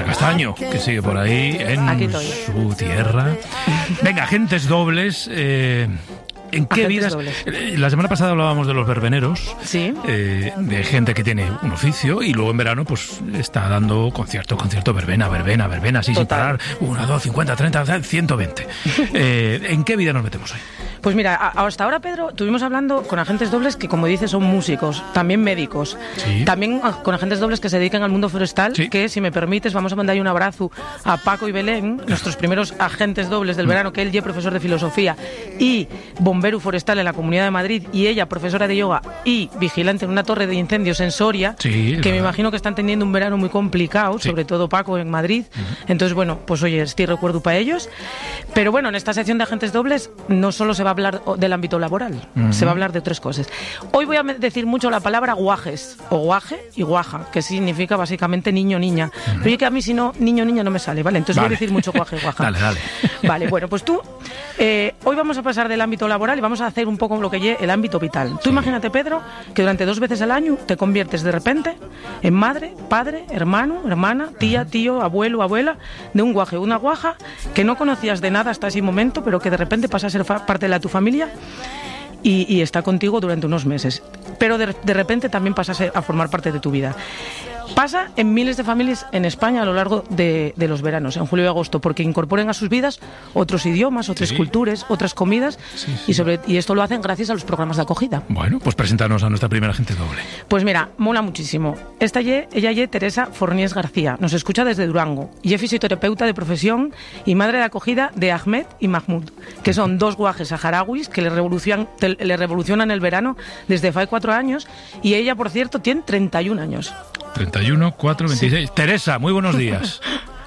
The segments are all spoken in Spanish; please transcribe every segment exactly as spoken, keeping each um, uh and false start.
Ana Castaño, que sigue por ahí en su tierra. Venga, agentes dobles. Eh, ¿En qué vidas? Dobles. La semana pasada hablábamos de los verbeneros, sí, eh, de gente que tiene un oficio y luego en verano pues está dando concierto, concierto, verbena, verbena, verbena, así sin parar. Una, dos, cincuenta, treinta, ciento veinte. Eh, ¿En qué vida nos metemos hoy? Pues mira, hasta ahora, Pedro, estuvimos hablando con agentes dobles que, como dices, son músicos, también médicos, sí, también con agentes dobles que se dedican al mundo forestal, sí, que, si me permites, vamos a mandar un abrazo a Paco y Belén, nuestros primeros agentes dobles del verano, que él ya es profesor de filosofía y bombero forestal en la Comunidad de Madrid, y ella profesora de yoga y vigilante en una torre de incendios en Soria, sí, que me imagino que están teniendo un verano muy complicado, sí, sobre todo Paco en Madrid. Uh-huh. Entonces, bueno, pues oye, estoy recuerdo para ellos. Pero bueno, en esta sección de agentes dobles no solo se va a hablar del ámbito laboral, uh-huh, se va a hablar de otras cosas. Hoy voy a decir mucho la palabra guajes, o guaje y guaja, que significa básicamente niño, niña. Uh-huh. Pero yo que a mí si no, niño, niña no me sale, ¿vale? Entonces vale, voy a decir mucho guaje, guaja. Dale, dale. Vale, bueno, pues tú, eh, hoy vamos a pasar del ámbito laboral y vamos a hacer un poco lo que lleve el ámbito vital. Tú imagínate, Pedro, que durante dos veces al año te conviertes de repente en madre, padre, hermano, hermana, tía, tío, abuelo, abuela, de un guaje, una guaja que no conocías de nada hasta ese momento, pero que de repente pasa a ser fa- parte de la, tu familia y, y está contigo durante unos meses. Pero de, de repente también pasa a, ser, a formar parte de tu vida. Pasa en miles de familias en España a lo largo de, de los veranos, en julio y agosto, porque incorporan a sus vidas otros idiomas, otras sí, culturas, otras comidas, sí, sí. Y, sobre, y esto lo hacen gracias a los programas de acogida. Bueno, pues preséntanos a nuestra primera agente doble. Pues mira, mola muchísimo. Esta ye, ella es Teresa Forniés García, nos escucha desde Durango y es fisioterapeuta de profesión y madre de acogida de Ahmed y Mahmoud, que son dos guajes saharauis que le revolucionan, le revolucionan el verano desde hace cuatro años, y ella, por cierto, tiene treinta y un años. treinta y uno, cuatro, veintiséis. Sí. Teresa, muy buenos días.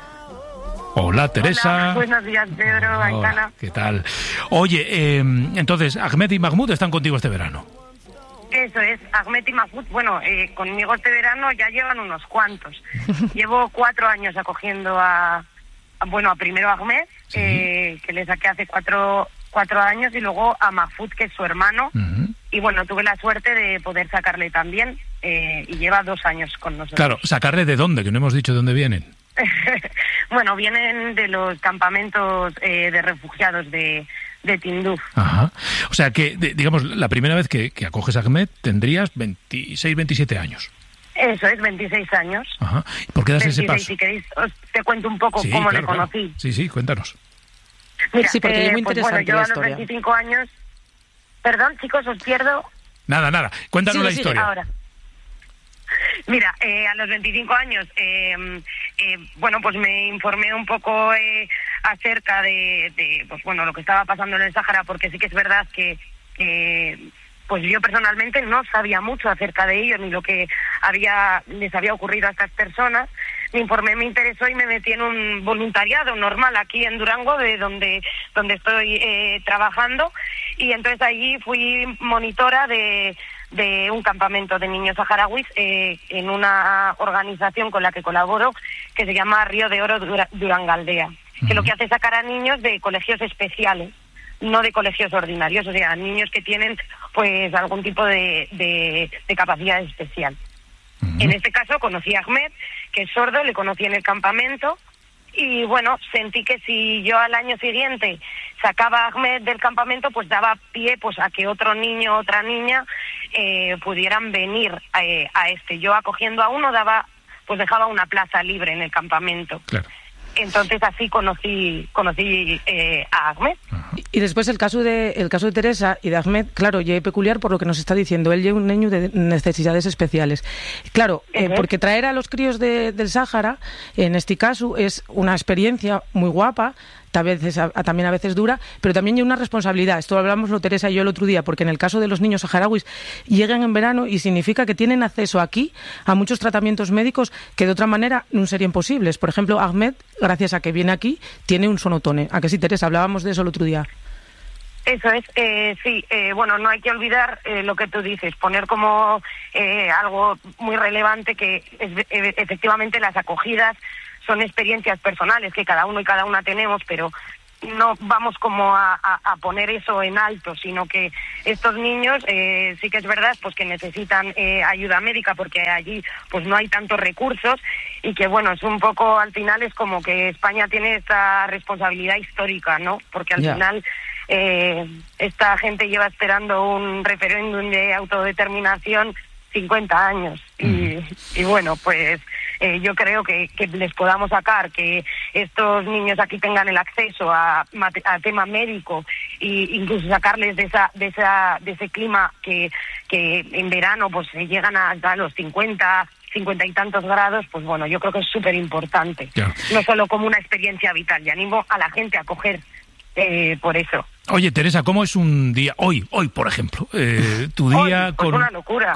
Hola, Teresa. Hola, buenos días, Pedro, Aitana. ¿Qué tal? Oye, eh, entonces, Ahmed y Mahmoud están contigo este verano. Eso es, Ahmed y Mahmoud, bueno, eh, conmigo este verano ya llevan unos cuantos. Llevo cuatro años acogiendo a, a bueno, a primero a Ahmed, sí, eh, que le saqué hace cuatro, cuatro años, y luego a Mahmoud, que es su hermano. Uh-huh. Y bueno, tuve la suerte de poder sacarle también, eh, y lleva dos años con nosotros. Claro, ¿sacarle de dónde? Que no hemos dicho de dónde vienen. Bueno, vienen de los campamentos eh, de refugiados de, de Tinduf. Ajá. O sea que, de, digamos, la primera vez que, que acoges a Ahmed tendrías veintiséis, veintisiete años. Eso es, veintiséis años. Ajá. ¿Y por qué das ese paso? Si queréis, os te cuento un poco, sí, cómo claro, le conocí. Claro. Sí, sí, cuéntanos. Mira, sí, porque eh, es muy pues interesante bueno, yo la a los historia. veinticinco años... Perdón, chicos, os pierdo. Nada, nada. Cuéntanos sí, la sí, historia. Ahora. Mira, eh, a los veinticinco años, eh, eh, bueno, pues me informé un poco eh, acerca de, de, pues bueno, lo que estaba pasando en el Sáhara, porque sí que es verdad que, eh, pues yo personalmente no sabía mucho acerca de ello, ni lo que había les había ocurrido a estas personas. Me informé, me interesó y me metí en un voluntariado normal aquí en Durango, de donde donde estoy eh, trabajando, y entonces allí fui monitora de de un campamento de niños saharauis eh, en una organización con la que colaboro, que se llama Río de Oro Dura- Durangaldea, uh-huh, que lo que hace es sacar a niños de colegios especiales, no de colegios ordinarios, o sea, niños que tienen pues algún tipo de, de, de capacidad especial. Uh-huh. En este caso conocí a Ahmed, que es sordo, le conocí en el campamento, y bueno, sentí que si yo al año siguiente sacaba a Ahmed del campamento, pues daba pie pues a que otro niño o otra niña eh, pudieran venir eh, a este. Yo acogiendo a uno daba, pues dejaba una plaza libre en el campamento. Claro. Entonces así conocí conocí eh, a Ahmed. Y, y después el caso de el caso de Teresa y de Ahmed, claro, ya es peculiar por lo que nos está diciendo. Él lleva un niño de necesidades especiales. Claro, eh, porque traer a los críos de, del Sáhara, en este caso, es una experiencia muy guapa, a veces, a, a, también a veces dura, pero también hay una responsabilidad. Esto lo hablamos lo Teresa y yo el otro día, porque en el caso de los niños saharauis llegan en verano y significa que tienen acceso aquí a muchos tratamientos médicos que de otra manera no serían posibles. Por ejemplo, Ahmed, gracias a que viene aquí, tiene un sonotone. ¿A que sí, Teresa? Hablábamos de eso el otro día. Eso es, eh, sí, eh, bueno, no hay que olvidar eh, lo que tú dices, poner como eh, algo muy relevante que es, e- efectivamente las acogidas son experiencias personales que cada uno y cada una tenemos, pero no vamos como a, a, a poner eso en alto, sino que estos niños eh, sí que es verdad pues que necesitan eh, ayuda médica, porque allí pues no hay tantos recursos, y que bueno, es un poco, al final es como que España tiene esta responsabilidad histórica, ¿no? Porque al yeah. final eh, esta gente lleva esperando un referéndum de autodeterminación cincuenta años y, mm. y bueno, pues eh, yo creo que, que les podamos sacar, que estos niños aquí tengan el acceso a, a tema médico e incluso sacarles de esa de esa de ese clima que que en verano pues llegan a, a los cincuenta cincuenta y tantos grados, pues bueno, yo creo que es súper importante, yeah. no solo como una experiencia vital, y animo a la gente a coger eh, por eso. Oye, Teresa, ¿cómo es un día hoy, hoy por ejemplo, eh, tu día hoy, con... Pues una locura.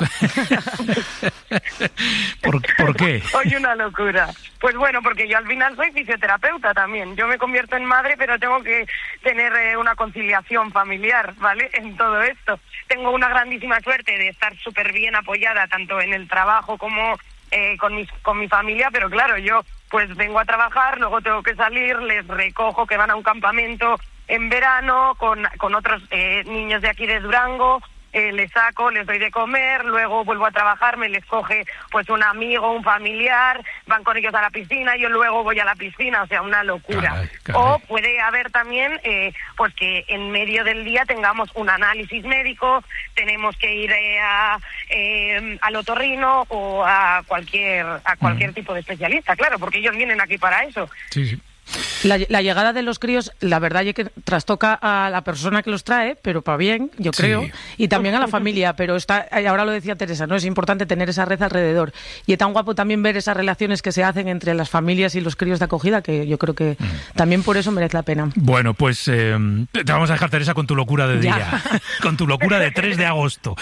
¿Por, ¿Por qué? Hoy una locura. Pues bueno, porque yo al final soy fisioterapeuta también. Yo me convierto en madre, pero tengo que tener eh, una conciliación familiar, ¿vale? En todo esto. Tengo una grandísima suerte de estar súper bien apoyada, tanto en el trabajo como eh, con, mis, con mi familia, pero claro, yo pues vengo a trabajar, luego tengo que salir, les recojo que van a un campamento en verano con, con otros eh, niños de aquí de Durango, eh, les saco, les doy de comer, luego vuelvo a trabajar, me les coge pues un amigo, un familiar, van con ellos a la piscina, yo luego voy a la piscina, o sea, una locura. Caray, caray. O puede haber también eh, pues que en medio del día tengamos un análisis médico, tenemos que ir eh, a, eh, al otorrino o a cualquier a cualquier mm. tipo de especialista, claro, porque ellos vienen aquí para eso. Sí, sí. La, la llegada de los críos, la verdad es que trastoca a la persona que los trae, pero para bien, yo creo, sí. y también a la familia, pero está, ahora lo decía Teresa, ¿no? Es importante tener esa red alrededor. Y es tan guapo también ver esas relaciones que se hacen entre las familias y los críos de acogida, que yo creo que mm. también por eso merece la pena. Bueno, pues eh, te vamos a dejar, Teresa, con tu locura de día, con tu locura de tres de agosto.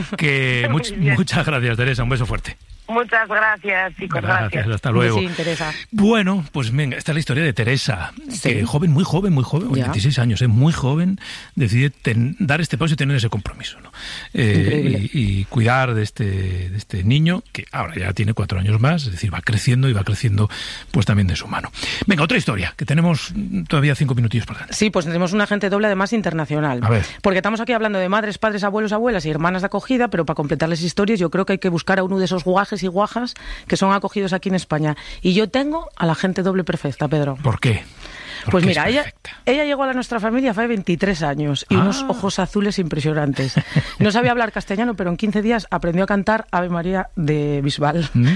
Que much, muchas gracias, Teresa, un beso fuerte. Muchas gracias, chicos. Gracias, gracias. Hasta luego. Sí, Teresa. Bueno, pues venga, esta es la historia de Teresa. Sí. Que joven, muy joven, muy joven, ya. veintiséis años, ¿eh? Muy joven, decide ten, dar este paso y tener ese compromiso, ¿no? Eh, y, y cuidar de este, de este niño, que ahora ya tiene cuatro años más, es decir, va creciendo y va creciendo pues también de su mano. Venga, otra historia, que tenemos todavía cinco minutillos para adelante. Sí, pues tenemos un agente doble además internacional. A ver. Porque estamos aquí hablando de madres, padres, abuelos, abuelas y hermanas de acogida, pero para completar las historias yo creo que hay que buscar a uno de esos guajes y guajas que son acogidos aquí en España. Y yo tengo a la gente doble perfecta, Pedro. ¿Por qué? Pues mira, ella, ella llegó a nuestra familia hace veintitrés años y ah. unos ojos azules impresionantes. No sabía hablar castellano, pero en quince días aprendió a cantar Ave María de Bisbal. ¿Mm?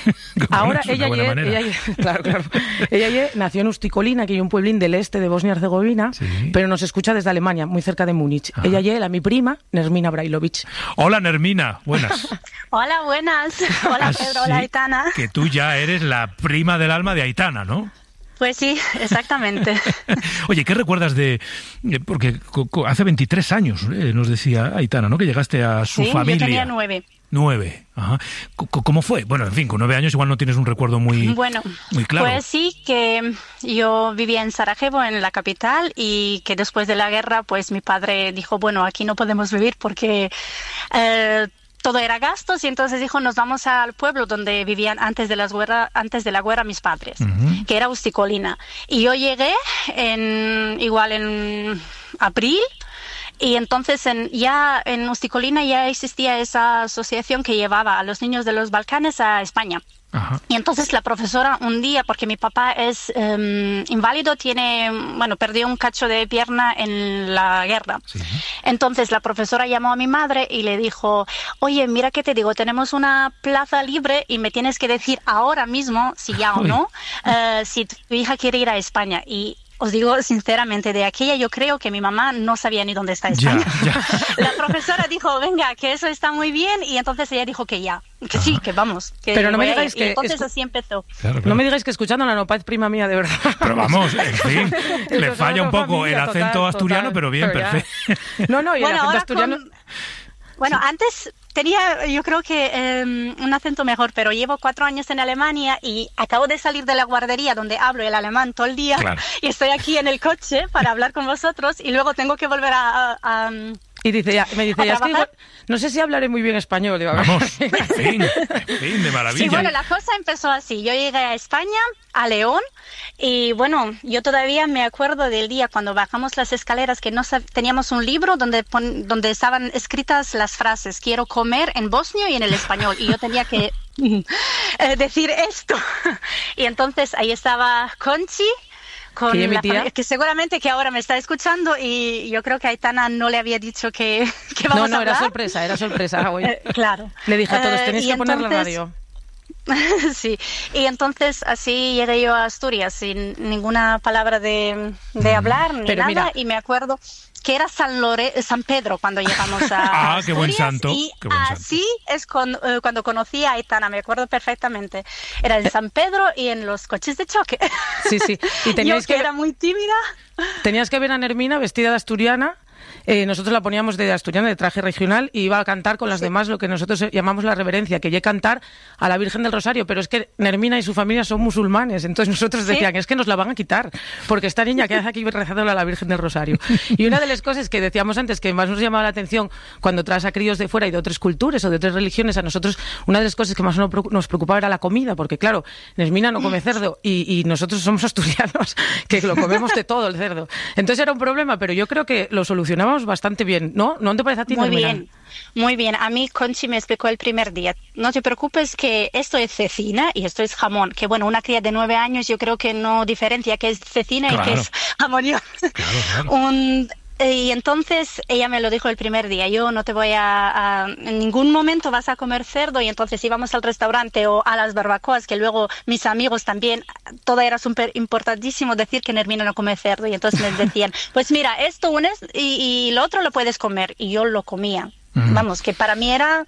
Ahora ella, ella, ella, claro, claro. ella nació en Usticolina, que es un pueblín del este de Bosnia-Herzegovina, sí. pero nos escucha desde Alemania, muy cerca de Múnich. Ah. Ella llega, mi prima, Nermina Brailovich. Hola, Nermina, buenas. Hola, buenas. Hola, Así Pedro, hola, Aitana. Que tú ya eres la prima del alma de Aitana, ¿no? Pues sí, exactamente. Oye, ¿qué recuerdas de...? Porque hace veintitrés años, eh, nos decía Aitana, ¿no?, que llegaste a su sí, familia. Sí, yo tenía nueve. Nueve, ajá. ¿Cómo fue? Bueno, en fin, con nueve años igual no tienes un recuerdo muy, bueno, muy claro. Pues sí, que yo vivía en Sarajevo, en la capital, y que después de la guerra, pues mi padre dijo, bueno, aquí no podemos vivir porque... Eh, todo era gastos y entonces dijo nos vamos al pueblo donde vivían antes de las guerra, antes de la guerra mis padres, uh-huh. que era Usticolina. Y yo llegué en igual en abril y entonces en, ya en Usticolina ya existía esa asociación que llevaba a los niños de los Balcanes a España. Ajá. Y entonces la profesora un día, porque mi papá es um, inválido, tiene, bueno, perdió un cacho de pierna en la guerra. Sí. Entonces la profesora llamó a mi madre y le dijo, oye, mira que te digo, tenemos una plaza libre y me tienes que decir ahora mismo si ya o no, uh, si tu hija quiere ir a España. Y os digo sinceramente, de aquella yo creo que mi mamá no sabía ni dónde está España. Ya, ya. La profesora dijo, venga, que eso está muy bien, y entonces ella dijo que ya, que Ajá. sí, que vamos. Que Pero no me digáis que... Y entonces escu... así empezó. Claro, claro. No me digáis que escuchándola no parece prima mía, de verdad. Pero vamos, en fin, le falla un poco familia, el acento total, asturiano, total, pero bien, pero perfecto. No, no, y bueno, el acento asturiano... Con... Bueno, sí. Antes tenía yo creo que eh, un acento mejor, pero llevo cuatro años en Alemania y acabo de salir de la guardería donde hablo el alemán todo el día, claro. Y estoy aquí en el coche para hablar con vosotros y luego tengo que volver a... a, a Y dice ya, me dice, ya, es que igual, no sé si hablaré muy bien español. Digo, vamos, en fin, en fin, de maravilla. Sí, bueno, la cosa empezó así. Yo llegué a España, a León, y bueno, yo todavía me acuerdo del día cuando bajamos las escaleras que no sab- teníamos un libro donde, pon- donde estaban escritas las frases, quiero comer en bosnio y en el español, y yo tenía que eh, decir esto. Y entonces ahí estaba Conchi, con ¿Que, la familia, que seguramente que ahora me está escuchando, y yo creo que Aitana no le había dicho que, que vamos no, no, a hablar. era sorpresa, era sorpresa hoy. Eh, claro. Le dije a todos, Eh, tenéis y que poner la entonces- radio. Sí, y entonces así llegué yo a Asturias sin ninguna palabra de, de hablar ni Pero nada, mira- y me acuerdo que era San Lore, San Pedro cuando llegamos a Ah, qué buen Asturias, santo, y qué buen santo. así es con- eh, cuando conocí a Aitana, me acuerdo perfectamente. Era en San Pedro y en los coches de choque. Sí, sí. Y teníais yo que que- era muy tímida. Tenías que ver a Nermina vestida de asturiana. Eh, nosotros la poníamos de asturiana, de traje regional, y iba a cantar con las demás lo que nosotros llamamos la reverencia, que llegue a cantar a la Virgen del Rosario. Pero es que Nermina y su familia son musulmanes, entonces nosotros ¿Sí? decían, es que nos la van a quitar, porque esta niña que hace aquí rezándole a la Virgen del Rosario. Y una de las cosas que decíamos antes, que más nos llamaba la atención cuando traes a críos de fuera y de otras culturas o de otras religiones, a nosotros una de las cosas que más nos preocu- nos preocupaba era la comida, porque claro, Nermina no come cerdo y, y nosotros somos asturianos, que lo comemos de todo el cerdo. Entonces era un problema, pero yo creo que lo solucionamos bastante bien, ¿no? ¿No te parece a ti, Muy Nermina? bien, muy bien. A mí Conchi me explicó el primer día, no te preocupes que esto es cecina y esto es jamón, que bueno, una cría de nueve años yo creo que no diferencia qué es cecina y Claro. qué es jamón. Claro, claro. Un, y entonces ella me lo dijo el primer día, yo no te voy a, a- en ningún momento vas a comer cerdo, y entonces íbamos al restaurante o a las barbacoas, que luego mis amigos también, todo era súper importantísimo decir que Nermina no come cerdo, y entonces me decían, pues mira, esto unes y, y lo otro lo puedes comer, y yo lo comía. Ujú. Vamos, que para mí era,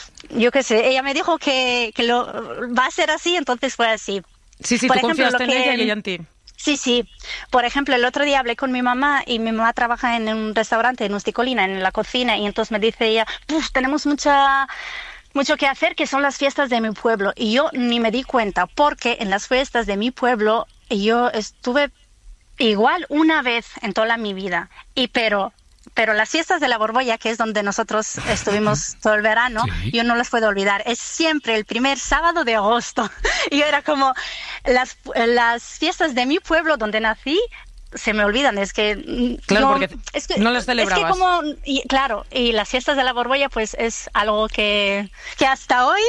yo qué sé, ella me dijo que, que lo va a ser así, entonces fue así. Sí, sí, Por tú ejemplo, confiaste lo en que- ella y ella en ti. Sí, sí. Por ejemplo, el otro día hablé con mi mamá y mi mamá trabaja en un restaurante en Usticolina, en la cocina, y entonces me dice ella, "Puf, tenemos mucha mucho que hacer, que son las fiestas de mi pueblo". Y yo ni me di cuenta, porque en las fiestas de mi pueblo yo estuve igual una vez en toda mi vida. Y pero pero las fiestas de la Borbolla, que es donde nosotros estuvimos todo el verano, Sí. yo no las puedo olvidar. Es siempre el primer sábado de agosto. Y yo era como, las, las fiestas de mi pueblo donde nací, se me olvidan. Es que... mm, Claro, yo- porque es que, no las celebrabas. Es que como... Y, claro, y las fiestas de la Borbolla, pues es algo que, que hasta hoy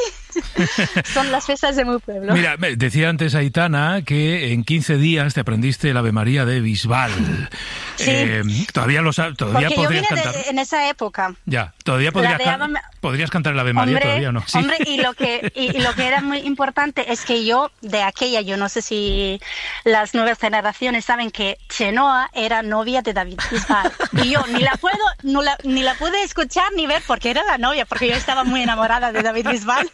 son las fiestas de mi pueblo. Mira, me decía antes Aitana que en quince días te aprendiste el Ave María de Bisbal. Sí. Eh, todavía lo sabes, todavía Porque yo podrías vine cantar. de- en esa época. Ya, todavía podrías, de can- Ave- podrías cantar el Ave María Hombre, todavía, ¿no? Sí. hombre, y lo que y, y lo que era muy importante es que yo de aquella, yo no sé si las nuevas generaciones saben que Chenoa era novia de David Bisbal, y yo ni la puedo no la, ni la pude escuchar ni ver porque era la novia, porque yo estaba muy enamorada de David Bisbal.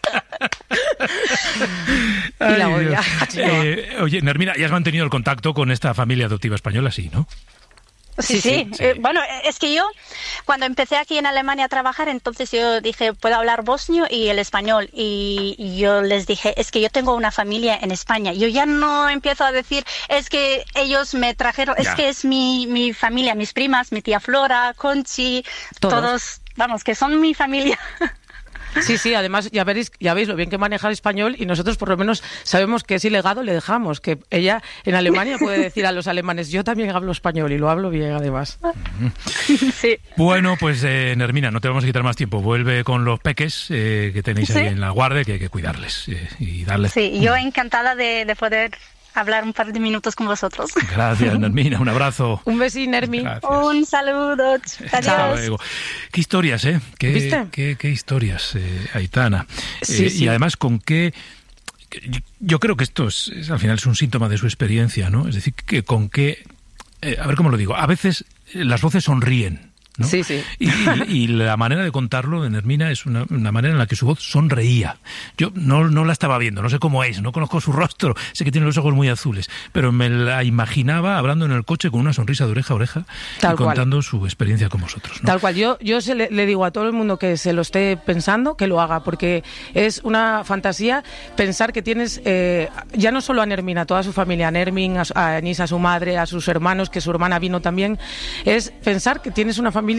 Y la Ay, odia. Dios. Eh, oye, Nermina, ¿ya has mantenido el contacto con esta familia adoptiva española? Sí, ¿no? Sí, Sí, sí. sí. Eh, bueno, es que yo, cuando empecé aquí en Alemania a trabajar, entonces yo dije, puedo hablar bosnio y el español. Y, y yo les dije, es que yo tengo una familia en España. Yo ya no empiezo a decir, es que ellos me trajeron, Ya. es que es mi, mi familia, mis primas, mi tía Flora, Conchi, Todos. todos, vamos, que son mi familia. Sí, sí, además ya veréis, ya veis lo bien que maneja el español, y nosotros por lo menos sabemos que es ilegado, le dejamos, que ella en Alemania puede decir a los alemanes, yo también hablo español y lo hablo bien además. Sí. Bueno, pues eh, Nermina, no te vamos a quitar más tiempo. Vuelve con los peques eh, que tenéis ahí Sí. en la guardia, que hay que cuidarles eh, y darles... Sí, yo encantada de, de poder hablar un par de minutos con vosotros. Gracias, Nermina, un abrazo. Un besín, Nermi. Gracias. Un saludo. Hasta Adiós. luego. Qué historias, ¿eh? Qué, ¿Viste? Qué, qué historias, eh, Aitana. Sí, Eh, sí. Y además, con qué... que- Yo creo que esto es, es, al final es un síntoma de su experiencia, ¿no? Es decir, que con qué... eh, a ver cómo lo digo. A veces eh, las voces sonríen, ¿no? Sí, sí. Y, y- y la manera de contarlo de Nermina es una, una manera en la que su voz sonreía. Yo no, no la estaba viendo, no sé cómo es, no conozco su rostro, sé que tiene los ojos muy azules, pero me la imaginaba hablando en el coche con una sonrisa de oreja a oreja Tal y cual. contando su experiencia con vosotros, ¿no? Tal cual, yo, yo se le, le digo a todo el mundo que se lo esté pensando, que lo haga, porque es una fantasía pensar que tienes, eh, ya no solo a Nermina, a toda su familia, a Nermin, a, su- a Anís, a su madre, a sus hermanos, que su hermana vino también, es pensar que tienes una familia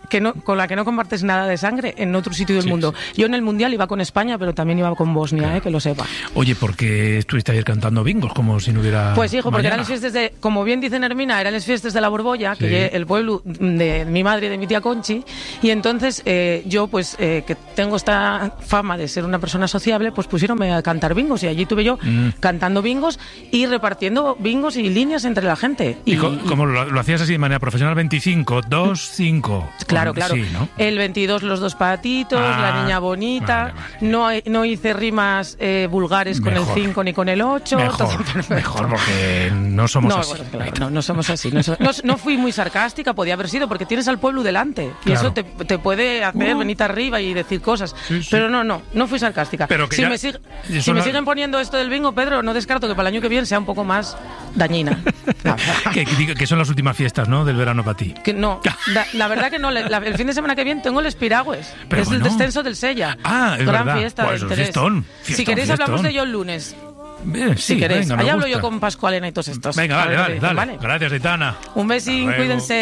que no, con la que no compartes nada de sangre en otro sitio del Sí, mundo. sí. Yo en el Mundial iba con España, pero también iba con Bosnia, Claro. eh, que lo sepa. Oye, ¿por qué estuviste ayer cantando bingos como si no hubiera Pues hijo, porque mañana? eran las fiestas de, como bien dice Hermina, eran las fiestas de la Borbolla, Sí. que es el pueblo de mi madre y de mi tía Conchi, y entonces eh, yo, pues, eh, que tengo esta fama de ser una persona sociable, pues pusieronme a cantar bingos, y allí tuve yo Mm. cantando bingos y repartiendo bingos y líneas entre la gente. ¿Y, Y, co- y- cómo lo, lo hacías así de manera profesional? veinticinco, dos, cinco. Claro, claro. Sí, ¿no? El veintidós, los dos patitos, Ah, la niña bonita. vale, vale. No, no hice rimas eh, vulgares con Mejor. el cinco ni con el ocho. Mejor, mejor, porque no somos No, así. bueno, claro, no, no somos así. No, so- no, no fui muy sarcástica, podía haber sido, porque tienes al pueblo delante. Y Claro. eso te, te puede hacer Uh. venir arriba y decir cosas. Sí, sí. Pero no, no, no fui sarcástica. Pero que si ya- me, sig- eso si me no- siguen poniendo esto del bingo, Pedro, no descarto que para el año que viene sea un poco más dañina. No, que, que- que son las últimas fiestas, ¿no? Del verano para ti. que no, da- la verdad que no. la- el fin de semana que viene tengo el Espiragües, que Pero es el bueno. descenso del Sella. Ah, es Gran verdad. fiesta Pues de un interés. fiestón, Si fiestón, queréis fiestón. hablamos de ello el lunes. Eh, sí, Si queréis. venga, me Allá hablo gusta. yo con Pascualena y todos estos. Venga, A vale, ver qué dale, dicen, dale. ¿vale? Gracias, Aitana. Un besín, Hasta luego. cuídense.